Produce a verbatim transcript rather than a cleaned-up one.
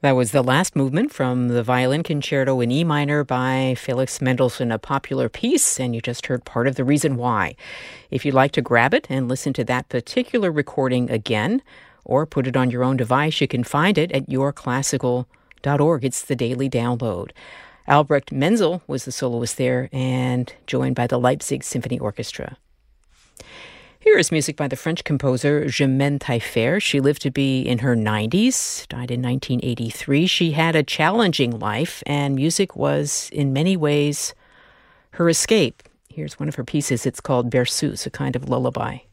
That was the last movement from the Violin Concerto in E minor by Felix Mendelssohn, a popular piece, and you just heard part of the reason why. If you'd like to grab it and listen to that particular recording again, or put it on your own device, you can find it at your classical dot org. It's the daily download. Albrecht Menzel was the soloist there, and joined by the Leipzig Symphony Orchestra. Here is music by the French composer Germaine Taillefer. She lived to be in her nineties, died in nineteen eighty-three. She had a challenging life, and music was, in many ways, her escape. Here's one of her pieces. It's called Berceuse, a kind of lullaby.